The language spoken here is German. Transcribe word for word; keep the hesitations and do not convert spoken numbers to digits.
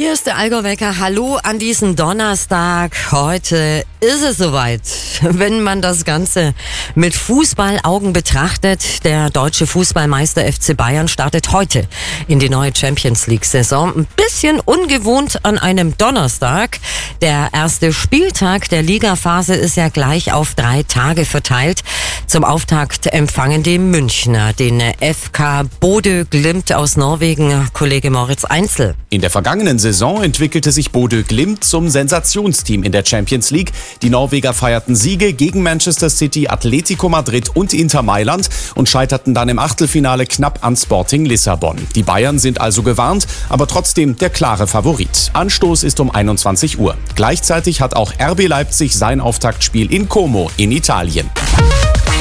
Hier ist der Allgäu-Wecker. Hallo an diesem Donnerstag. Heute ist es soweit. Wenn man das Ganze mit Fußballaugen betrachtet, der deutsche Fußballmeister F C Bayern startet heute in die neue Champions-League-Saison. Ein bisschen ungewohnt an einem Donnerstag. Der erste Spieltag der Ligaphase ist ja gleich auf drei Tage verteilt. Zum Auftakt empfangen die Münchner den F K Bodø Glimt aus Norwegen. Kollege Moritz Einzel. In der vergangenen Saison entwickelte sich Bodø Glimt zum Sensationsteam in der Champions League. Die Norweger feierten Siege gegen Manchester City, Atletico Madrid und Inter Mailand und scheiterten dann im Achtelfinale knapp an Sporting Lissabon. Die Bayern sind also gewarnt, aber trotzdem der klare Favorit. Anstoß ist um einundzwanzig Uhr. Gleichzeitig hat auch R B Leipzig sein Auftaktspiel in Como in Italien.